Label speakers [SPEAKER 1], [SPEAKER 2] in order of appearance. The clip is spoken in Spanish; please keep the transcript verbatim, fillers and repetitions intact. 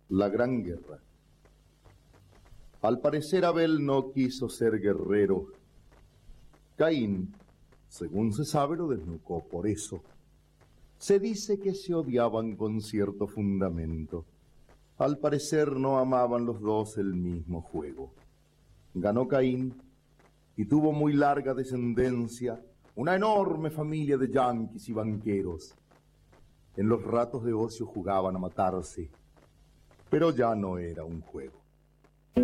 [SPEAKER 1] La Gran Guerra. Al parecer Abel no quiso ser guerrero. Caín, según se sabe, lo desnucó por eso. Se dice que se odiaban con cierto fundamento. Al parecer no amaban los dos el mismo juego. Ganó Caín y tuvo muy larga descendencia, una enorme familia de yanquis y banqueros. En los ratos de ocio jugaban a matarse, pero ya no era un juego.